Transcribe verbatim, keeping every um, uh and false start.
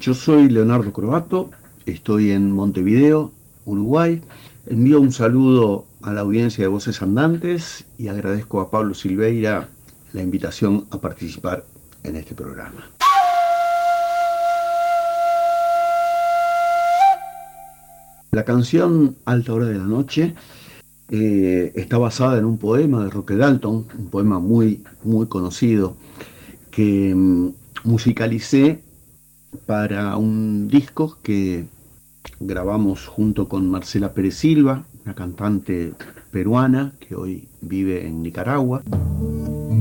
Yo soy Leonardo Croato, estoy en Montevideo, Uruguay. Envío un saludo a la audiencia de Voces Andantes y agradezco a Pablo Silveira la invitación a participar en este programa. La canción Alta Hora de la Noche eh, está basada en un poema de Roque Dalton, un poema muy, muy conocido, que mm, musicalicé para un disco que grabamos junto con Marcela Pérez Silva, una cantante peruana que hoy vive en Nicaragua.